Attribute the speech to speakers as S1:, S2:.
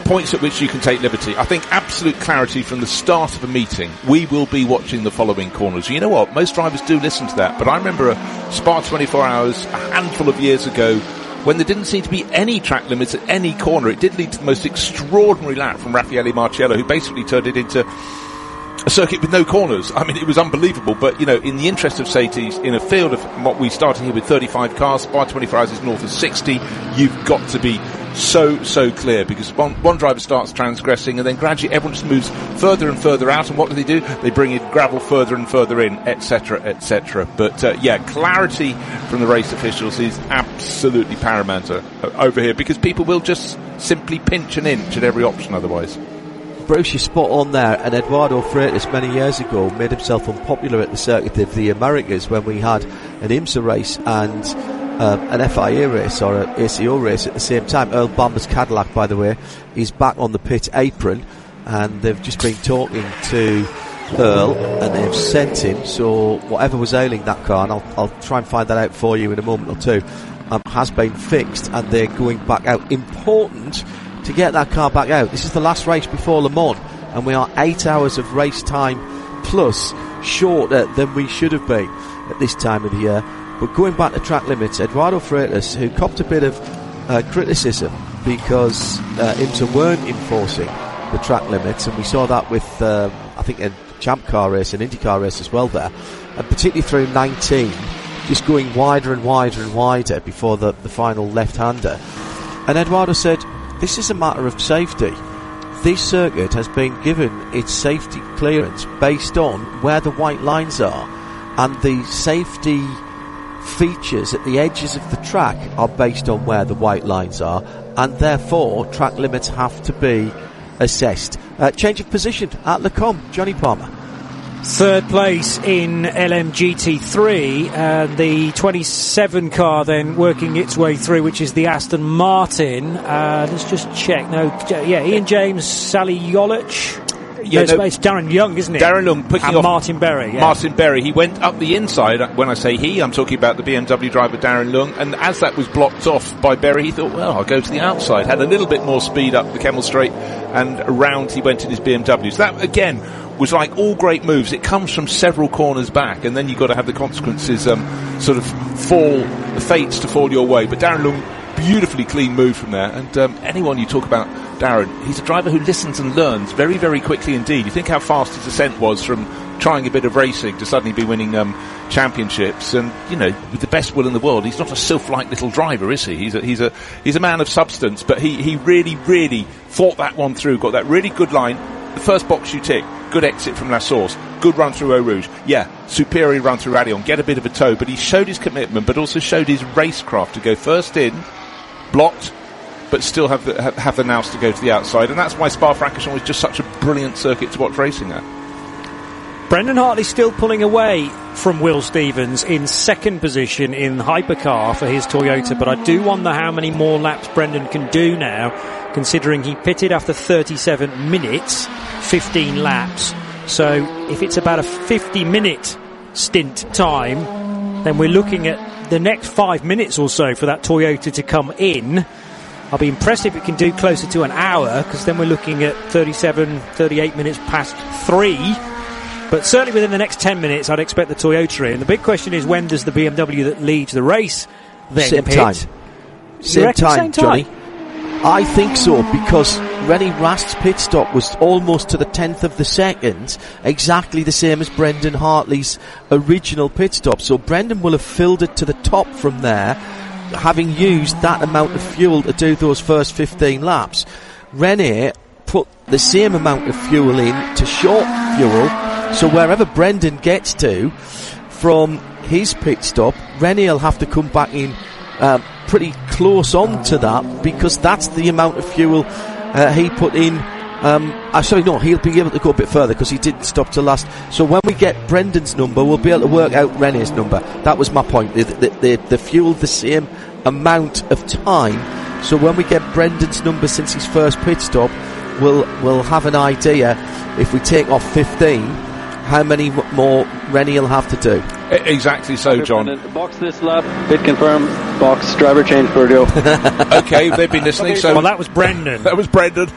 S1: points at which you can take liberty. I think absolute clarity from the start of a meeting. We will be watching the following corners. You know what? Most drivers do listen to that, but I remember a Spa 24 Hours a handful of years ago when there didn't seem to be any track limits at any corner. It did lead to the most extraordinary lap from Raffaele Marciello, who basically turned it into a circuit with no corners. I mean, it was unbelievable, but, you know, in the interest of safety, in a field of what we started here with 35 cars, Spa 24 Hours is north of 60, you've got to be so clear, because one driver starts transgressing and then gradually everyone just moves further and further out, and what do? They bring in gravel further and further in, etc, etc. But clarity from the race officials is absolutely paramount over here, because people will just simply pinch an inch at every option otherwise.
S2: Bruce, you're spot on there, and Eduardo Freitas many years ago made himself unpopular at the Circuit of the Americas when we had an IMSA race and an FIA race or an ACO race at the same time. Earl Bamber's Cadillac, by the way, is back on the pit apron, and they've just been talking to Earl and they've sent him, so whatever was ailing that car, and I'll try and find that out for you in a moment or two, has been fixed, and they're going back out. Important to get that car back out. This is the last race before Le Mans, and we are 8 hours of race time plus shorter than we should have been at this time of the year. But going back to track limits, Eduardo Freitas, who copped a bit of criticism because IMSA weren't enforcing the track limits, and we saw that with I think a Champ Car race, an IndyCar race as well there, and particularly through 19, just going wider and wider and wider before the final left-hander. And Eduardo said, this is a matter of safety. This circuit has been given its safety clearance based on where the white lines are, and the safety features at the edges of the track are based on where the white lines are, and therefore track limits have to be assessed. Change of position at Le Combe, Johnny Palmer.
S3: Third place in LMGT3, the 27 car then working its way through, which is the Aston Martin. Let's just check. Ian James, Sally Yolich. It's Darren Young, isn't it?
S1: Darren Young picking off
S3: Martin Berry. Yeah.
S1: Martin Berry. He went up the inside. When I say he, I'm talking about the BMW driver Darren Young. And as that was blocked off by Berry, he thought, well, I'll go to the outside. Had a little bit more speed up the Kemmel Straight, and around he went in his BMW. So that, again, was like all great moves. It comes from several corners back, and then you've got to have the consequences sort of the fates to fall your way. But Darren Young, beautifully clean move from there. And anyone you talk about Darren, he's a driver who listens and learns very, very quickly indeed. You think how fast his ascent was from trying a bit of racing to suddenly be winning championships. And, you know, with the best will in the world, he's not a sylph-like little driver, is he? He's a man of substance, but he really, really thought that one through, got that really good line. The first box you tick, good exit from La Source, good run through Eau Rouge. Yeah, superior run through Raidillon, get a bit of a toe, but he showed his commitment, but also showed his racecraft to go first in, blocked, but still have the nous to go to the outside, and that's why Spa-Francorchamps was just such a brilliant circuit to watch racing at.
S3: Brendan Hartley still pulling away from Will Stevens in second position in hypercar for his Toyota, but I do wonder how many more laps Brendan can do now, considering he pitted after 37 minutes, 15 laps. So if it's about a 50-minute stint time, then we're looking at the next 5 minutes or so for that Toyota to come in. I'll be impressed if it can do closer to an hour, because then we're looking at 37, 38 minutes past 3. But certainly within the next 10 minutes, I'd expect the Toyota in. The big question is, when does the BMW that leads the race then
S2: Same
S3: pit?
S2: time. Same time, Johnny. I think so, because Rennie Rast's pit stop was almost to the 10th of the second, exactly the same as Brendan Hartley's original pit stop. So Brendan will have filled it to the top from there, having used that amount of fuel to do those first 15 laps. Rennie put the same amount of fuel in to short fuel, so wherever Brendan gets to from his pit stop, Rennie will have to come back in pretty close on to that, because that's the amount of fuel he put in. He'll be able to go a bit further because he didn't stop to last. So when we get Brendan's number, we'll be able to work out René's number. That was my point. The fuel the same amount of time. So when we get Brendan's number since his first pit stop, we'll have an idea, if we take off 15, how many more Rennie will have to do.
S1: Exactly so, John.
S4: Box this lap, pit confirm, box driver change Burdio.
S1: Okay, they've been listening. So
S3: well, that was Brendan.
S1: That was Brendan.